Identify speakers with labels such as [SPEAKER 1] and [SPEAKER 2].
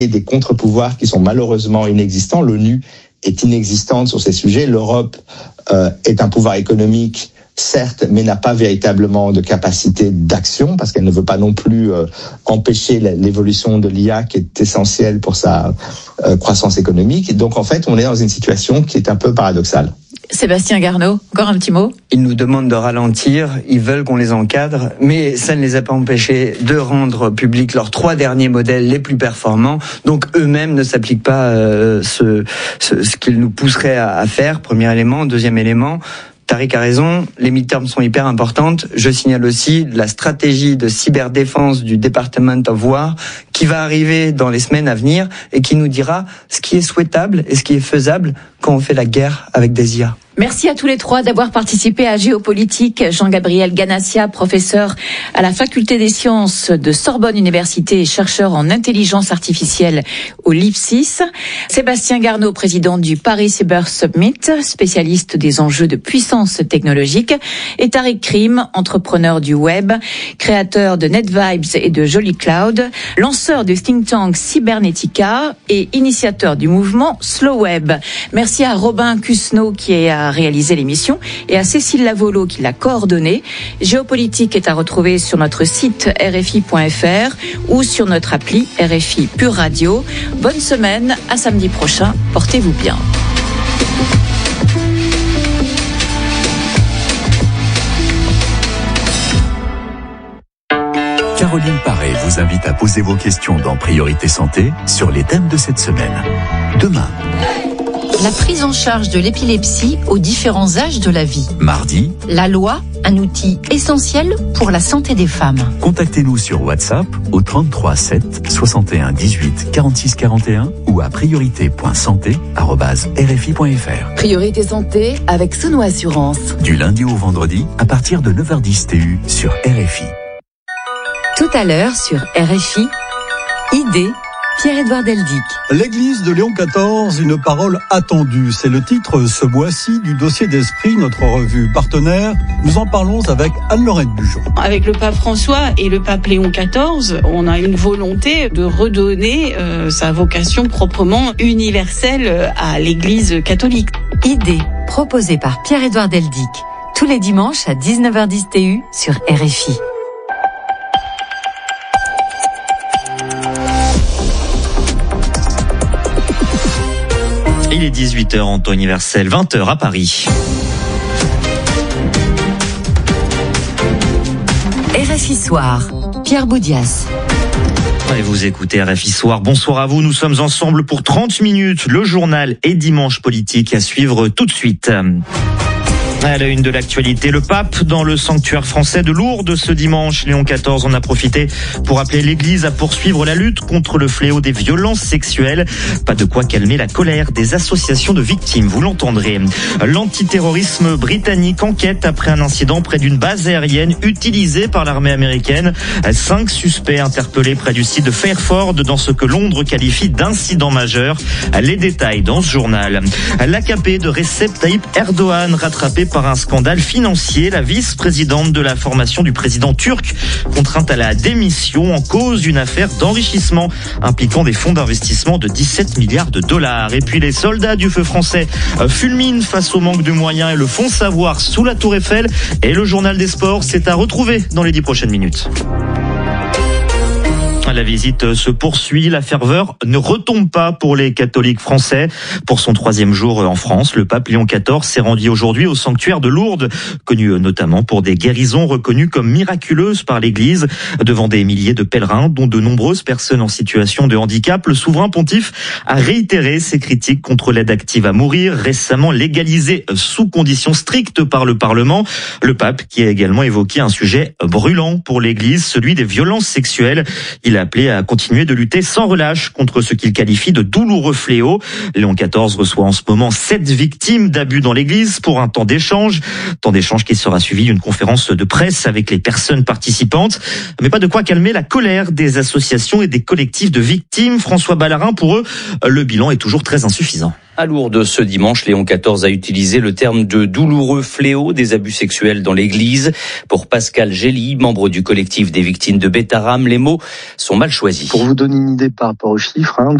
[SPEAKER 1] et des contre-pouvoirs qui sont malheureusement inexistants. L'ONU est inexistante sur ces sujets. L'Europe est un pouvoir économique, certes, mais n'a pas véritablement de capacité d'action parce qu'elle ne veut pas non plus empêcher l'évolution de l'IA qui est essentielle pour sa croissance économique. Et donc, en fait, on est dans une situation qui est un peu paradoxale.
[SPEAKER 2] Sébastien Garnaud, encore un petit mot ?
[SPEAKER 3] Ils nous demandent de ralentir, ils veulent qu'on les encadre, mais ça ne les a pas empêchés de rendre publics leurs 3 derniers modèles les plus performants. Donc eux-mêmes ne s'appliquent pas ce qu'ils nous pousseraient à faire, premier élément. Deuxième élément, Tariq a raison, les midterms sont hyper importantes. Je signale aussi la stratégie de cyberdéfense du Department of War qui va arriver dans les semaines à venir et qui nous dira ce qui est souhaitable et ce qui est faisable quand on fait la guerre avec des IA.
[SPEAKER 2] Merci à tous les 3 d'avoir participé à Géopolitique. Jean-Gabriel Ganassia, professeur à la Faculté des Sciences de Sorbonne Université et chercheur en intelligence artificielle au LIPSIS. Sébastien Garnaud, président du Paris Cyber Summit, spécialiste des enjeux de puissance technologique. Et Tariq Krim, entrepreneur du web, créateur de NetVibes et de Jolly Cloud, lanceur du think tank Cybernetica et initiateur du mouvement Slow Web. Merci à Robin Cusneau qui a réalisé l'émission et à Cécile Lavolo qui l'a coordonnée. Géopolitique est à retrouver sur notre site rfi.fr ou sur notre appli RFI Pure Radio. Bonne semaine, à samedi prochain, portez-vous bien.
[SPEAKER 4] Caroline Paré vous invite à poser vos questions dans Priorité Santé sur les thèmes de cette semaine. Demain,
[SPEAKER 5] la prise en charge de l'épilepsie aux différents âges de la vie.
[SPEAKER 4] Mardi,
[SPEAKER 5] la loi, un outil essentiel pour la santé des femmes.
[SPEAKER 4] Contactez-nous sur WhatsApp au 33 7 61 18 46 41 ou à priorité.santé@rfi.fr.
[SPEAKER 6] Priorité Santé avec Sono Assurance.
[SPEAKER 4] Du lundi au vendredi à partir de 9h10 TU sur RFI.
[SPEAKER 5] Tout à l'heure sur RFI, idée, Pierre-Édouard Deldic.
[SPEAKER 7] L'église de Léon XIV, une parole attendue. C'est le titre ce mois-ci du dossier d'esprit, notre revue partenaire. Nous en parlons avec Anne-Laurette Bujon.
[SPEAKER 8] Avec le pape François et le pape Léon XIV, on a une volonté de redonner sa vocation proprement universelle à l'église catholique.
[SPEAKER 5] Idée, proposée par Pierre-Édouard Deldic. Tous les dimanches à 19h10 TU sur RFI.
[SPEAKER 9] Il est 18h en temps universel, 20h à Paris.
[SPEAKER 5] RFI Soir, Pierre Boudias.
[SPEAKER 9] Et vous écoutez RFI Soir. Bonsoir à vous. Nous sommes ensemble pour 30 minutes. Le journal et Dimanche Politique à suivre tout de suite. À la une de l'actualité, le pape dans le sanctuaire français de Lourdes ce dimanche. Léon XIV en a profité pour appeler l'Église à poursuivre la lutte contre le fléau des violences sexuelles. Pas de quoi calmer la colère des associations de victimes, vous l'entendrez. L'antiterrorisme britannique enquête après un incident près d'une base aérienne utilisée par l'armée américaine. 5 suspects interpellés près du site de Fairford dans ce que Londres qualifie d'incident majeur. Les détails dans ce journal. L'AKP de Recep Tayyip Erdogan rattrapé par un scandale financier. La vice-présidente de la formation du président turc contrainte à la démission en cause d'une affaire d'enrichissement impliquant des fonds d'investissement de 17 milliards de dollars. Et puis les soldats du feu français fulminent face au manque de moyens et le font savoir sous la Tour Eiffel. Et le journal des sports, c'est à retrouver dans les 10 prochaines minutes. La visite se poursuit, la ferveur ne retombe pas pour les catholiques français. Pour son 3e jour en France, le pape Léon XIV s'est rendu aujourd'hui au sanctuaire de Lourdes, connu notamment pour des guérisons reconnues comme miraculeuses par l'Église. Devant des milliers de pèlerins, dont de nombreuses personnes en situation de handicap, le souverain pontife a réitéré ses critiques contre l'aide active à mourir, récemment légalisée sous conditions strictes par le Parlement. Le pape qui a également évoqué un sujet brûlant pour l'Église, celui des violences sexuelles. Il a appelé à continuer de lutter sans relâche contre ce qu'il qualifie de douloureux fléau. Léon XIV reçoit en ce moment 7 victimes d'abus dans l'église pour un temps d'échange qui sera suivi d'une conférence de presse avec les personnes participantes. Mais pas de quoi calmer la colère des associations et des collectifs de victimes. François Ballarin, pour eux, le bilan est toujours très insuffisant.
[SPEAKER 10] À Lourdes, ce dimanche, Léon XIV a utilisé le terme de douloureux fléau des abus sexuels dans l'église. Pour Pascal Gély, membre du collectif des victimes de Beth Aram, les mots sont mal choisis.
[SPEAKER 11] Pour vous donner une idée par rapport aux chiffres,